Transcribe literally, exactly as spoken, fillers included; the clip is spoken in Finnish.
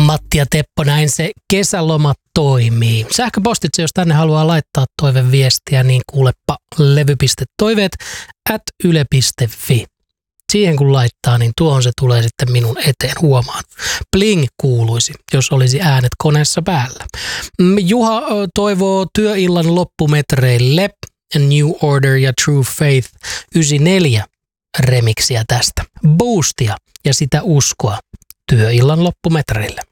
Matti ja Teppo, näin se kesäloma toimii. Sähköpostitse, jos tänne haluaa laittaa toiveviestiä, niin kuulepa levy.toiveet at yle piste fi. Siihen kun laittaa, niin tuohon se tulee sitten minun eteen huomaan. Bling kuuluisi, jos olisi äänet koneessa päällä. Juha toivoo työillan loppumetreille New Order ja True Faith yhdeksänkymmentäneljä remiksiä tästä. Boostia ja sitä uskoa työillan loppumetreille.